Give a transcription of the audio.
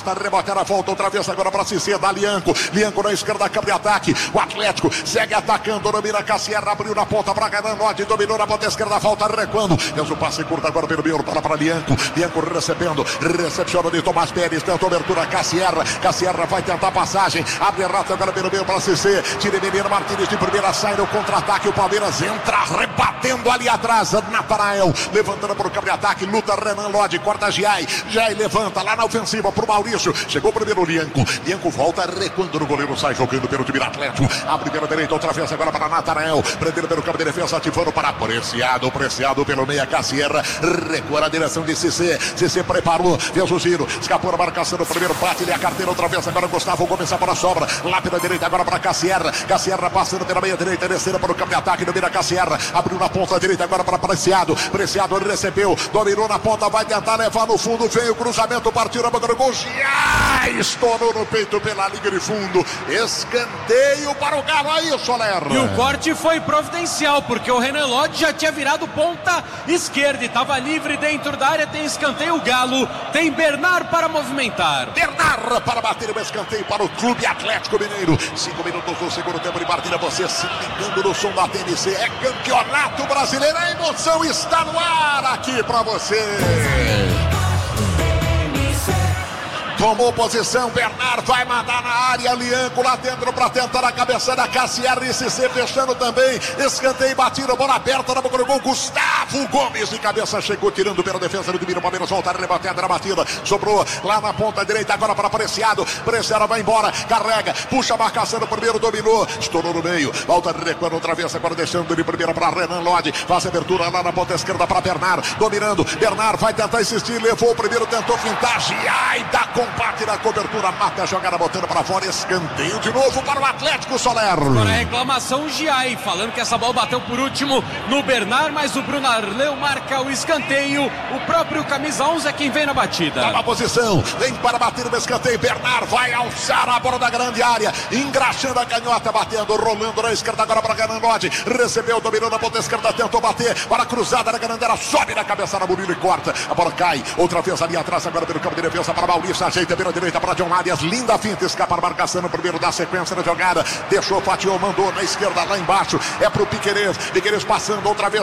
volta a rebotar a volta outra vez agora para Cissé, da Lianco na esquerda, câmbio de ataque, o Atlético segue atacando, domina Cassierra, abriu na ponta para Renan Lodge, dominou na ponta esquerda, volta recuando, fez o passe curto agora pelo meio, para Lianco recebendo, recepciona de Tomás Pérez, tenta abertura, Cassierra vai tentar passagem, abre rato agora pelo meio para Cissé, tira Menino Martínez de primeira, sai no contra-ataque, o Palmeiras entra rebatendo ali atrás, Natanael, levantando para o câmbio de ataque, luta Renan Lodge, corta Giai levanta lá na ofensiva para o Maurício, chegou primeiro Lianco volta recuando no goleiro, sai jogando pelo time do Atlético, abre pela direita, outra vez agora para Natanael, prendendo pelo campo de defesa, ativando para Preciado pelo meia, Cassierra, recua na direção de Cissé preparou, fez o giro, escapou na marcação do primeiro, bate-lhe a carteira outra vez, agora Gustavo Gomes para a sobra, lá pela direita agora para Cassierra passando pela meia direita, descendo para o campo de ataque, domina Cassierra, abriu na ponta direita agora para Preciado recebeu, dominou na ponta, vai tentar levar no fundo, veio o cruzamento, partiu a boca do gol, estourou no peito pela linha de fundo, escanteio para o Galo, aí Soler. E o corte foi providencial, porque o Renan Lodge já tinha virado ponta esquerda e estava livre dentro da área, tem escanteio, o Galo tem Bernard para movimentar. Bernard para bater o escanteio para o Clube Atlético Mineiro, 5 minutos do segundo tempo de partida, você se ligando no som da TNC, é Campeonato Brasileiro, a emoção está no ar aqui para você. Tomou posição, Bernard vai mandar na área, Lianco lá dentro para tentar a cabeçada, Cassierra e Cissé fechando também, escanteio batido, bola aberta na boca do gol, Gustavo Gomes de cabeça chegou tirando pela defesa do Divino Palmeiras, volta a rebater na batida, sobrou lá na ponta direita agora para Preciado vai embora, carrega, puxa a marcação do primeiro, dominou, estourou no meio, volta recuando outra vez, agora deixando de primeira para Renan Lodge, faz a abertura lá na ponta esquerda para Bernard, dominando, Bernard vai tentar insistir, levou o primeiro, tentou fintar, dá combate na cobertura, mata a jogada botando para fora, escanteio de novo para o Atlético, Soler. Agora a reclamação Giai, falando que essa bola bateu por último no Bernard, mas o Bruno Arleu marca o escanteio, o próprio camisa 11 é quem vem na batida. Toma posição, vem para bater o escanteio, Bernard vai alçar a bola da grande área, engraxando a canhota, batendo, rolando na esquerda agora para Renan Lodge, recebeu, dominou na ponta esquerda, tentou bater, para a cruzada na grande área, sobe na cabeça na Murilo e corta, a bola cai, outra vez ali atrás agora pelo campo de defesa para Maurício, ajeita pela direita para John Arias, linda finta, escapa a marcação no primeiro da sequência da jogada, deixou, fatiou, mandou na esquerda lá embaixo, é pro Piquerez passando outra vez